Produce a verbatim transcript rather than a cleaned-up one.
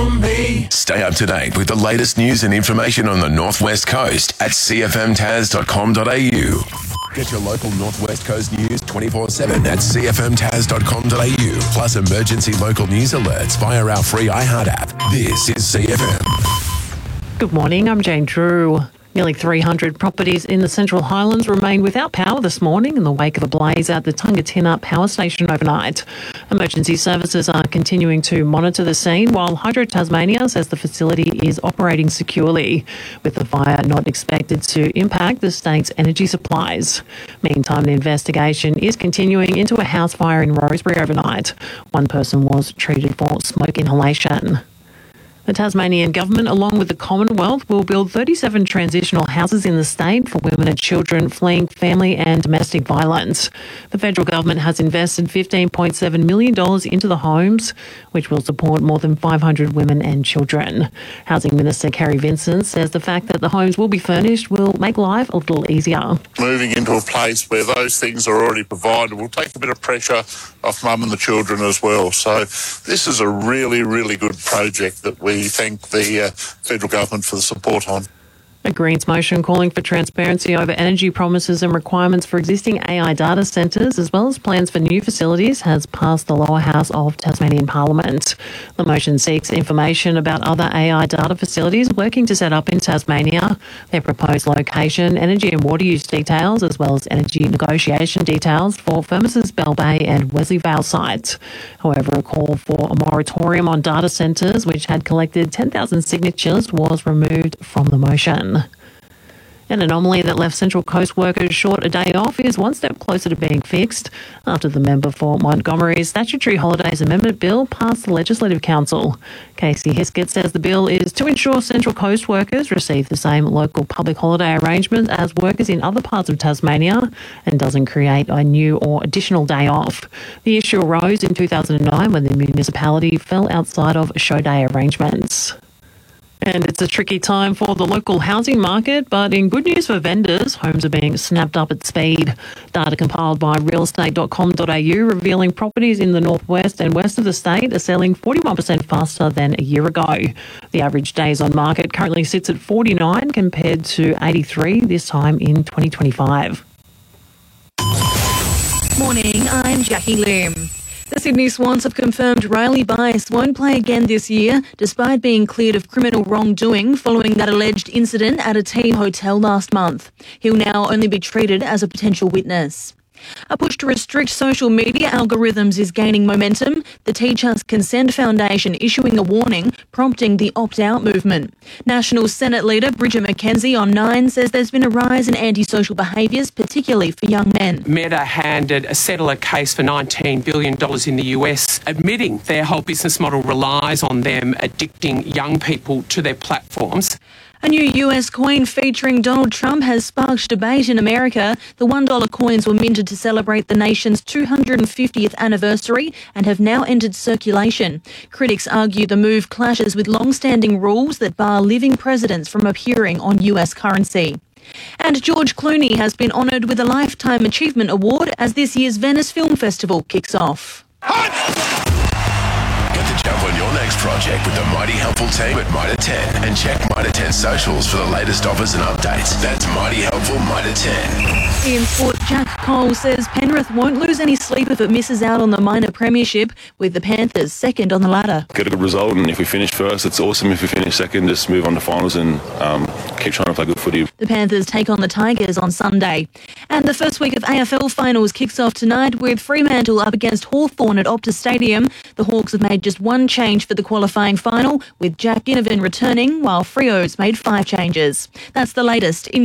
on me. Stay up to date with the latest news and information on the Northwest Coast at c f m taz dot com dot a u. Get your local Northwest Coast news twenty-four seven at c f m taz dot com dot a u, plus emergency local news alerts via our free iHeart app. This is C F M. Good morning, I'm Jane Drew. Nearly three hundred properties in the Central Highlands remained without power this morning in the wake of a blaze at the Tungatina Power Station overnight. Emergency services are continuing to monitor the scene, while Hydro Tasmania says the facility is operating securely, with the fire not expected to impact the state's energy supplies. Meantime, the investigation is continuing into a house fire in Rosebery overnight. One person was treated for smoke inhalation. The Tasmanian government, along with the Commonwealth, will build thirty-seven transitional houses in the state for women and children fleeing family and domestic violence. The federal government has invested fifteen point seven million dollars into the homes, which will support more than five hundred women and children. Housing Minister Kerry Vincent says the fact that the homes will be furnished will make life a little easier. Moving into a place where those things are already provided will take a bit of pressure off mum and the children as well. So this is a really, really good project that we We thank the uh, federal government for the support on. A Greens motion calling for transparency over energy promises and requirements for existing A I data centres, as well as plans for new facilities, has passed the lower house of Tasmanian Parliament. The motion seeks information about other A I data facilities working to set up in Tasmania, their proposed location, energy and water use details, as well as energy negotiation details for Firmus's Bell Bay and Wesley Vale sites. However, a call for a moratorium on data centres, which had collected ten thousand signatures, was removed from the motion. An anomaly that left Central Coast workers short a day off is one step closer to being fixed after the member for Montgomery's Statutory Holidays Amendment Bill passed the Legislative Council. Casey Hiskett says the bill is to ensure Central Coast workers receive the same local public holiday arrangement as workers in other parts of Tasmania and doesn't create a new or additional day off. The issue arose in two thousand nine when the municipality fell outside of show day arrangements. And it's a tricky time for the local housing market, but in good news for vendors, homes are being snapped up at speed. Data compiled by real estate dot com dot a u revealing properties in the northwest and west of the state are selling forty-one percent faster than a year ago. The average days on market currently sits at forty-nine compared to eighty-three this time in twenty twenty-five. Morning, I'm Jackie Lim. The Sydney Swans have confirmed Riley Bice won't play again this year, despite being cleared of criminal wrongdoing following that alleged incident at a team hotel last month. He'll now only be treated as a potential witness. A push to restrict social media algorithms is gaining momentum, the Teachers Consent Foundation issuing a warning, prompting the opt-out movement. National Senate Leader Bridget McKenzie on Nine says there's been a rise in antisocial behaviours, particularly for young men. Meta handed a settler case for nineteen billion dollars in the U S, admitting their whole business model relies on them addicting young people to their platforms. A new U S coin featuring Donald Trump has sparked debate in America. The one dollar coins were minted to celebrate the nation's two hundred fiftieth anniversary and have now entered circulation. Critics argue the move clashes with long-standing rules that bar living presidents from appearing on U S currency. And George Clooney has been honoured with a Lifetime Achievement Award as this year's Venice Film Festival kicks off. Get the jump on your next project with the Mighty Helpful team at Mitre ten and check Mitre ten socials for the latest offers and updates. That's Mighty Helpful Mitre ten. In sport, Jack Cole says Penrith won't lose any sleep if it misses out on the minor premiership, with the Panthers second on the ladder. Get a good result, and if we finish first, it's awesome. If we finish second, just move on to finals and um, keep trying to play good footy. The Panthers take on the Tigers on Sunday. And the first week of A F L finals kicks off tonight with Fremantle up against Hawthorn at Optus Stadium. The Hawks have made just one change for the qualifying final, with Jack Ginnivan returning, while Freo's made five changes. That's the latest in